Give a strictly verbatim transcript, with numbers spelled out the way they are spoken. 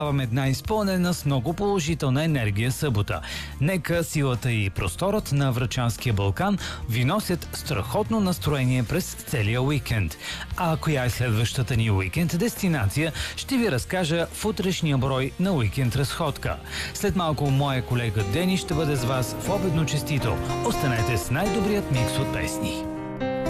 Една изпълнена с много положителна енергия събота. Нека силата и просторът на Врачанския Балкан ви носят страхотно настроение през целия уикенд. А коя е следващата ни уикенд дестинация, ще ви разкажа в утрешния брой на Уикенд Разходка. След малко моя колега Дени ще бъде с вас в обедно честито. Останете с най-добрият микс от песни.